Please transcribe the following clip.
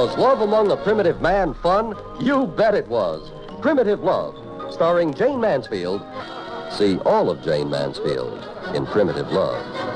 Was Love Among the Primitive Man fun? You bet it was. Primitive Love, starring Jane Mansfield. See all of Jane Mansfield in Primitive Love.